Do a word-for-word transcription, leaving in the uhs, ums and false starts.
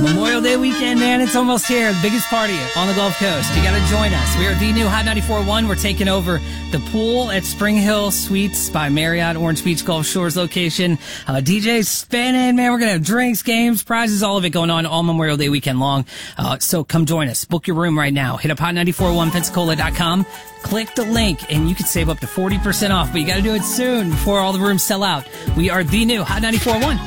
Memorial Day weekend, man, it's almost here. The biggest party on the Gulf Coast. You got to join us. We are the new Hot ninety-four point one. We're taking over the pool at Spring Hill Suites by Marriott Orange Beach Gulf Shores location. Uh, D J's spinning, man. We're going to have drinks, games, prizes, all of it going on all Memorial Day weekend long. Uh, so come join us. Book your room right now. Hit up hot nine four one pensacola dot com. Click the link and you can save up to forty percent off, but you got to do it soon before all the rooms sell out. We are the new Hot ninety-four point one.